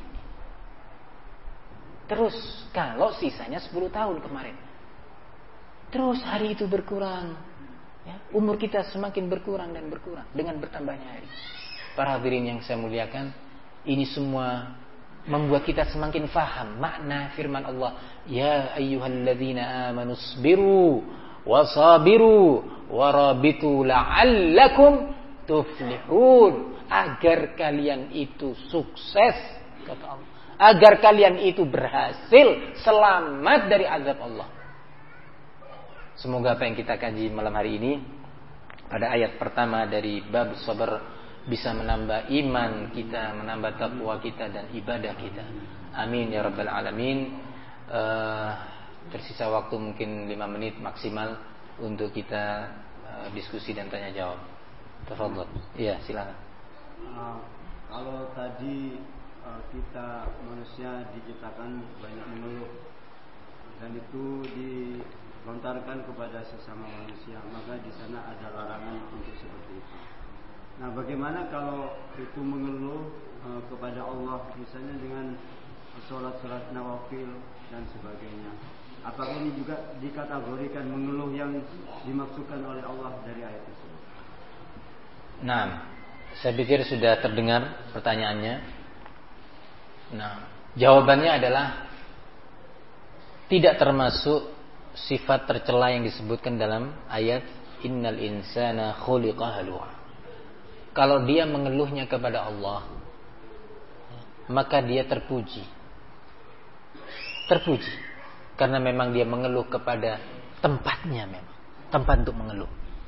Terus kalau sisanya sepuluh tahun kemarin, terus hari itu berkurang, ya, umur kita semakin berkurang dan berkurang dengan bertambahnya hari. Para hadirin yang saya muliakan, ini semua membuat kita semakin faham makna firman Allah, ya ayyuhalladzina amanu sabiru wasabiru warabitu la'allakum tuflihun, agar kalian itu sukses, kata Allah, agar kalian itu berhasil selamat dari azab Allah. Semoga apa yang kita kaji malam hari ini pada ayat pertama dari bab sabar bisa menambah iman kita, menambah takwa kita dan ibadah kita. Amin ya rabbal alamin. uh, Tersisa waktu mungkin lima menit maksimal untuk kita uh, diskusi dan tanya jawab. Tafadhol. Iya, silakan. Uh, kalau tadi uh, kita manusia diciptakan banyak mengeluh dan itu dilontarkan kepada sesama manusia, maka di sana ada larangan untuk seperti itu. Nah, bagaimana kalau itu mengeluh uh, kepada Allah, misalnya dengan sholat-sholat nawafil dan sebagainya? Apakah ini juga dikategorikan mengeluh yang dimaksudkan oleh Allah dari ayat tersebut? Nah, saya pikir sudah terdengar pertanyaannya. Nah, jawabannya adalah tidak termasuk sifat tercela yang disebutkan dalam ayat innal insana khuliqa halu'a. Kalau dia mengeluhnya kepada Allah, maka dia terpuji. Terpuji karena memang dia mengeluh kepada tempatnya, memang tempat untuk mengeluh.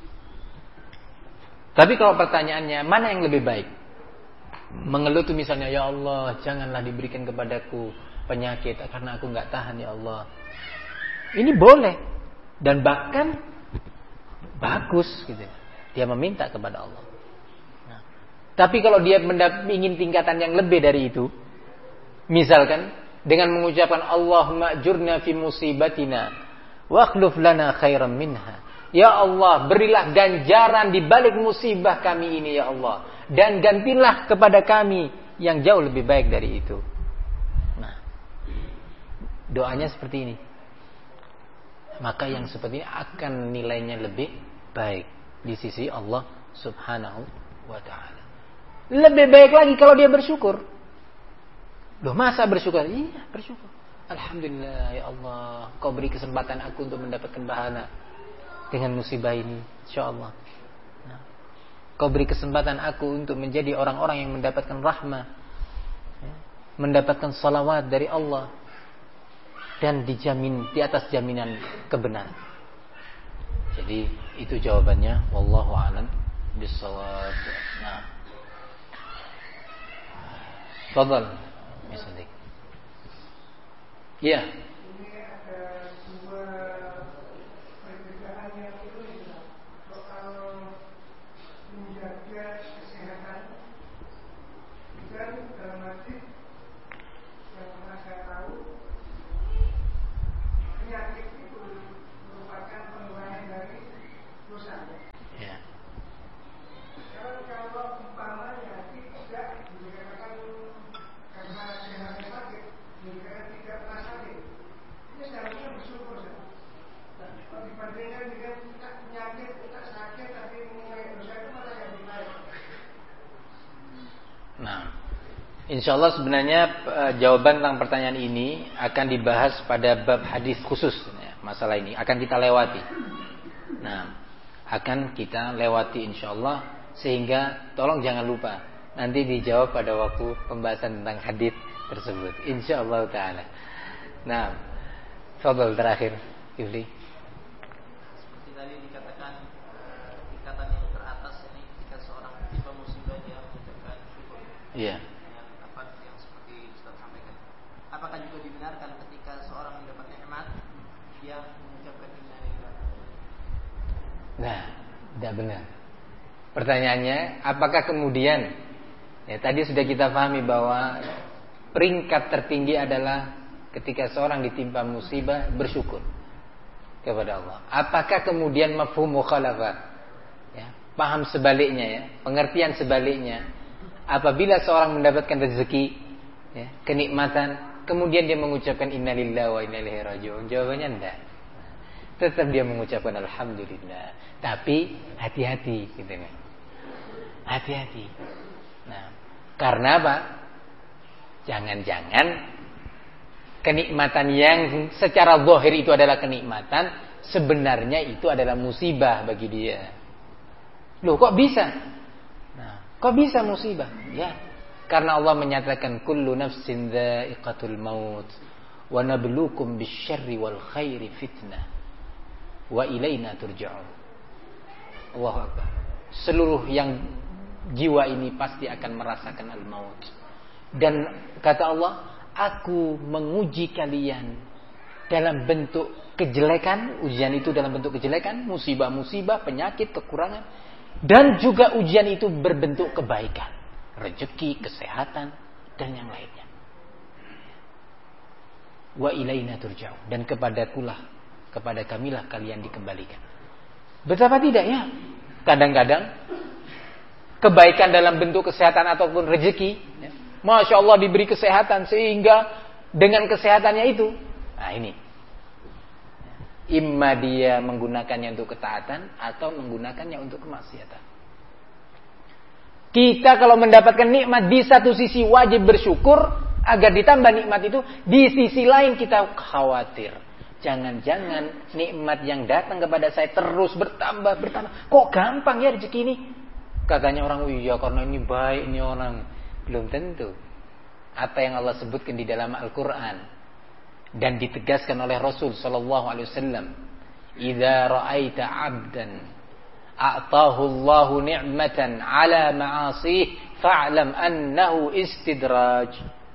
Tapi kalau pertanyaannya mana yang lebih baik? Mengeluh itu misalnya, ya Allah janganlah diberikan kepadaku penyakit karena aku nggak tahan ya Allah. Ini boleh dan bahkan bagus gitu. Dia meminta kepada Allah. Nah, tapi kalau dia ingin tingkatan yang lebih dari itu, misalkan dengan mengucapkan Allahumma ajurna fi musibatina wa akhluf lana khairan minha. Ya Allah, berilah ganjaran di balik musibah kami ini ya Allah, dan gantilah kepada kami yang jauh lebih baik dari itu. Nah, doanya seperti ini. Maka yang seperti ini akan nilainya lebih baik di sisi Allah Subhanahu wa taala. Lebih baik lagi kalau dia bersyukur. Loh, masa bersyukur? Iya, bersyukur. Alhamdulillah ya Allah, Kau beri kesempatan aku untuk mendapatkan pahala dengan musibah ini, insyaallah. Nah, Kau beri kesempatan aku untuk menjadi orang-orang yang mendapatkan rahmah, ya, mendapatkan salawat dari Allah, dan dijamin di atas jaminan kebenaran. Jadi itu jawabannya. Wallahu a'lam bishawab. Nah, fadhal, misalnya. Iya. Ya. Kalau umpamanya tidak dikatakan karena sehatnya sakit, dikatakan tidak pernah sakit, ini seharusnya bersyukur. Kalau dibandingkan dengan tak penyakit, tak sakit, tapi mengenai dosa itu mana yang lebih baik? Nah, insya Allah sebenarnya uh, jawaban tentang pertanyaan ini akan dibahas pada bab hadis khusus ya, masalah ini akan kita lewati. Nah, akan kita lewati insya Allah, sehingga tolong jangan lupa nanti dijawab pada waktu pembahasan tentang hadis tersebut insya Allah taala. Nah, fadhil terakhir Yuli. Seperti tadi dikatakan uh, tingkatan yang teratas ini ketika seorang tiba musibah dia mengucapkan syukur. Iya. Dengan apa yang seperti Ustaz sampaikan. Apakah juga dibenarkan ketika seorang mendapat nikmat dia mengucapkan inna lillahi? Nah, tidak benar. Pertanyaannya, apakah kemudian ya tadi sudah kita pahami bahwa peringkat tertinggi adalah ketika seorang ditimpa musibah bersyukur kepada Allah. Apakah kemudian mafhum mukhalafah? Ya, paham sebaliknya ya, pengertian sebaliknya. Apabila seorang mendapatkan rezeki, ya, kenikmatan, kemudian dia mengucapkan innalillahi wa inna ilaihi raji'un. Jawabannya enggak. Tetap dia mengucapkan alhamdulillah. Tapi hati-hati gitu nih. Hati-hati. Nah, karena apa? Jangan-jangan kenikmatan yang secara zahir itu adalah kenikmatan, sebenarnya itu adalah musibah bagi dia. Loh, kok bisa? Nah, kok bisa musibah? Ya, karena Allah menyatakan kullu nafsin dha'iqatul maut wa nabluukum bisyarri wal khairi fitnah wa ilaina turja'un. Allahu Akbar. Seluruh yang jiwa ini pasti akan merasakan al-maut. Dan kata Allah, aku menguji kalian dalam bentuk kejelekan, ujian itu dalam bentuk kejelekan, musibah-musibah, penyakit, kekurangan, dan juga ujian itu berbentuk kebaikan, rezeki, kesehatan, dan yang lainnya. Wa ilaina turja'un, dan kepadakulah, kepada kamilah kalian dikembalikan. Betapa tidak ya? Kadang-kadang kebaikan dalam bentuk kesehatan ataupun rezeki, ya, Masya Allah diberi kesehatan sehingga dengan kesehatannya itu, nah ini, imma dia menggunakannya untuk ketaatan atau menggunakannya untuk kemaksiatan. Kita kalau mendapatkan nikmat di satu sisi wajib bersyukur agar ditambah nikmat itu, di sisi lain kita khawatir. Jangan-jangan nikmat yang datang kepada saya terus bertambah bertambah. Kok gampang ya rezeki ini? Katanya orang, oh iya karena ini baik ini orang. Belum tentu. Apa yang Allah sebutkan di dalam Al-Quran dan ditegaskan oleh Rasul Sallallahu Alaihi Wasallam, "Idza ra'aita 'abdan a'tahu Allahu ni'matan 'ala ma'asih, fa'lam annahu istidraj."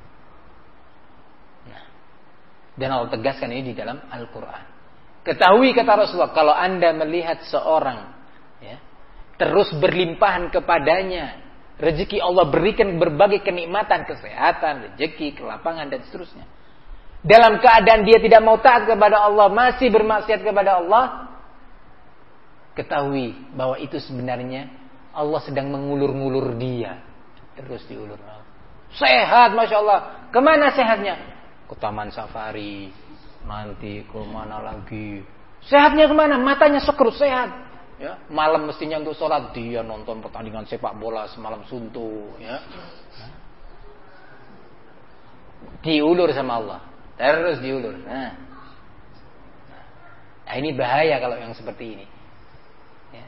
Nah, dan Allah tegaskan ini di dalam Al-Quran. Ketahui kata Rasulullah, kalau Anda melihat seorang ya, terus berlimpahan kepadanya rezeki, Allah berikan berbagai kenikmatan, kesehatan, rezeki, kelapangan dan seterusnya, dalam keadaan dia tidak mau taat kepada Allah, masih bermaksiat kepada Allah, ketahui bahwa itu sebenarnya Allah sedang mengulur-ngulur dia. Terus diulur. Sehat, Masya Allah. Kemana sehatnya? Ke taman safari. Nanti ke mana lagi? Sehatnya kemana? Matanya sekrut sehat. Ya, malam mestinya untuk sholat, dia nonton pertandingan sepak bola semalam suntuk, ya. Diulur sama Allah, terus diulur. Nah, nah ini bahaya kalau yang seperti ini. Ya.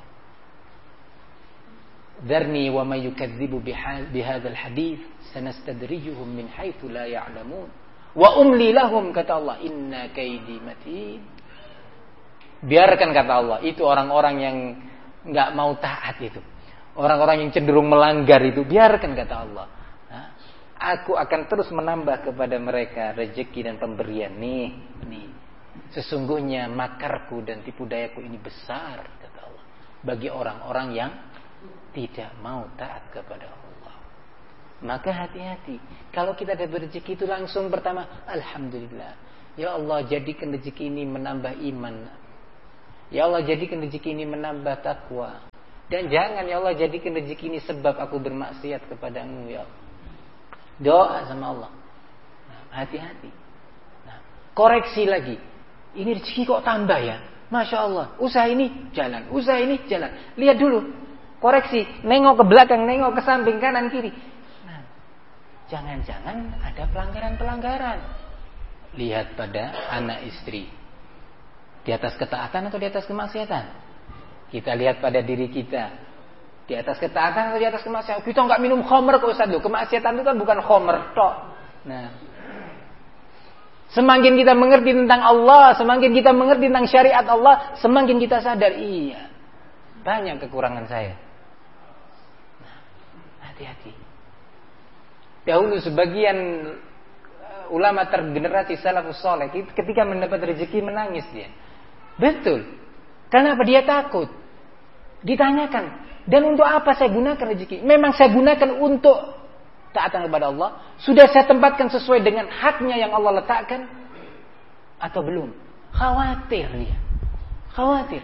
Dzarni wa may yukadzibu bihadzal hadits sanastadrijuhum min haitsu la ya'lamun wa umli lahum, kata Allah, inna kaidi matin. Biarkan, kata Allah, itu orang-orang yang nggak mau taat itu, orang-orang yang cenderung melanggar itu, biarkan, kata Allah. Nah, aku akan terus menambah kepada mereka rezeki dan pemberian. Nih, nih, sesungguhnya makarku dan tipu dayaku ini besar, kata Allah, bagi orang-orang yang tidak mau taat kepada Allah. Maka hati-hati. Kalau kita dapat rezeki itu langsung pertama, alhamdulillah, ya Allah jadikan rezeki ini menambah iman. Ya Allah jadikan rezeki ini menambah takwa. Dan jangan ya Allah jadikan rezeki ini sebab aku bermaksiat kepadamu ya Allah. Doa sama Allah. Nah, hati-hati. Nah, koreksi lagi. Ini rezeki kok tambah ya? Masya Allah. Usaha ini jalan. Usaha ini jalan. Lihat dulu. Koreksi. Nengok ke belakang. Nengok ke samping kanan kiri. Nah, jangan-jangan ada pelanggaran-pelanggaran. Lihat pada anak istri. Di atas ketaatan atau di atas kemaksiatan? Kita lihat pada diri kita. Di atas ketaatan atau di atas kemaksiatan? Kita enggak minum khamr kok Ustaz. Kemaksiatan itu kan bukan khamr tok. Nah, semakin kita mengerti tentang Allah, semakin kita mengerti tentang syariat Allah, semakin kita sadar, iya, banyak kekurangan saya. Nah, hati-hati. Dahulu sebagian ulama tergenerasi salafus saleh ketika mendapat rezeki menangis dia. Betul. Karena apa? Dia takut. Ditanyakan, dan untuk apa saya gunakan rezeki? Memang saya gunakan untuk taatan kepada Allah? Sudah saya tempatkan sesuai dengan haknya yang Allah letakkan? Atau belum? Khawatir dia. Khawatir.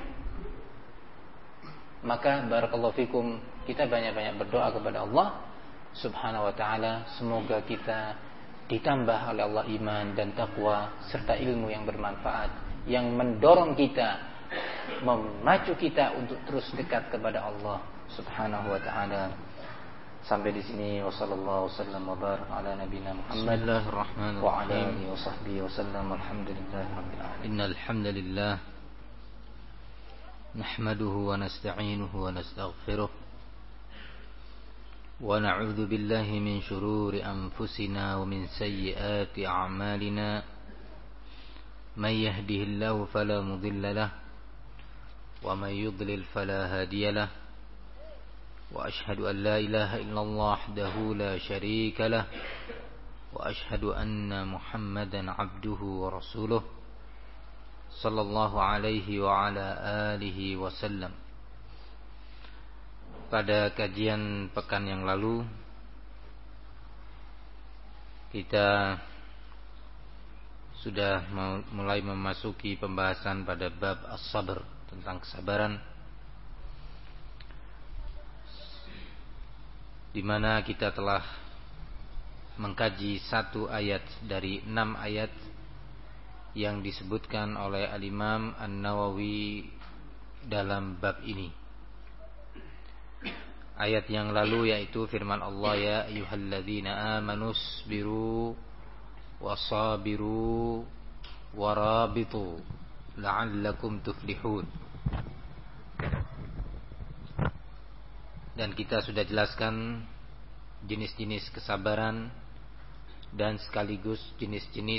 Maka barakallahu fikum, kita banyak-banyak berdoa kepada Allah Subhanahu wa ta'ala. Semoga kita ditambah oleh Allah iman dan taqwa serta ilmu yang bermanfaat, yang mendorong kita, memacu kita untuk terus dekat kepada Allah Subhanahu wa ta'ala. Sampai di sini wasallallahu wasallam wa barak ala nabiyina Muhammad wa ala alihi wa sahbihi wasallam. Alhamdulillahi rabbil alamin. Innal hamdalillah nahmaduhu wa nasta'inuhu wa nastaghfiruh wa na'udzu billahi min shururi anfusina wa min sayyiati a'malina. May yahdihillahu fala mudilla lahu ومن يضلل فلا هادي له وأشهد أن لا إله إلا الله وحده لا شريك له وأشهد أن محمدا عبده ورسوله صلى الله عليه وعلى آله وسلم. Pada kajian pekan yang lalu kita sudah mulai memasuki pembahasan pada bab as-sabr, tentang kesabaran, di mana kita telah mengkaji satu ayat dari enam ayat yang disebutkan oleh Al-Imam An-Nawawi dalam bab ini. Ayat yang lalu yaitu firman Allah, ya ayyuhalladzina amanu sabiru wasabiru warabitu la'allakum tuflihun. Dan kita sudah jelaskan jenis-jenis kesabaran dan sekaligus jenis-jenis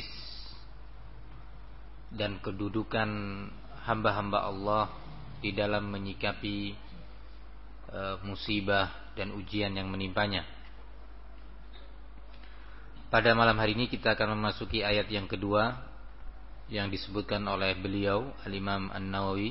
dan kedudukan hamba-hamba Allah di dalam menyikapi e, musibah dan ujian yang menimpanya. Pada malam hari ini kita akan memasuki ayat yang kedua yang disebutkan oleh beliau Al-Imam An-Nawawi.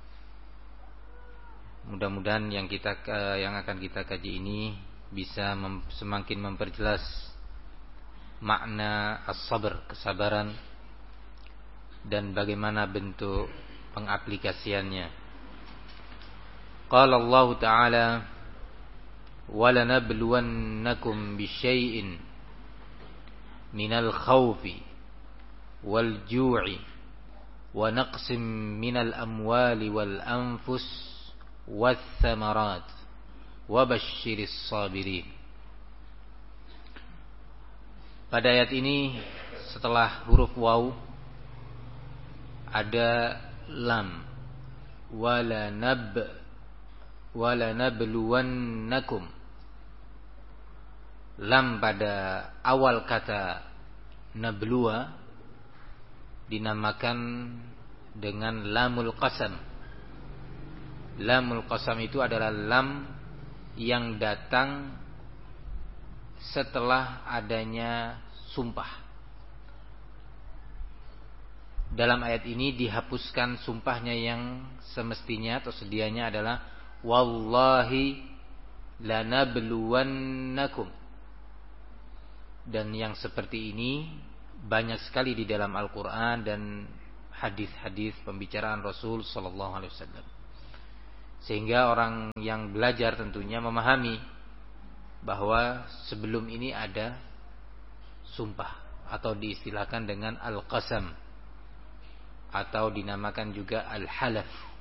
Mudah-mudahan yang kita yang akan kita kaji ini bisa mem, semakin memperjelas makna as-sabr, kesabaran, dan bagaimana bentuk pengaplikasiannya. Qala Allah Ta'ala, wa lanabluwannakum bisyai'in minal khawfi wal ju'i wa naqsim minal amwali wal anfus wath thamarat wa basyiris sabirin. Pada ayat ini setelah huruf waw ada lam, wala nab wala nabluwannakum. Lam pada awal kata nabluwa dinamakan dengan lamul qasam. Lamul qasam itu adalah lam yang datang setelah adanya sumpah. Dalam ayat ini dihapuskan sumpahnya yang semestinya atau sedianya adalah wallahi lanabluwannakum. Dan yang seperti ini banyak sekali di dalam Al-Quran dan hadis-hadis pembicaraan Rasul Sallallahu Alaihi Wasallam. Sehingga orang yang belajar tentunya memahami bahwa sebelum ini ada sumpah, atau diistilahkan dengan al-qasam, atau dinamakan juga al-halaf.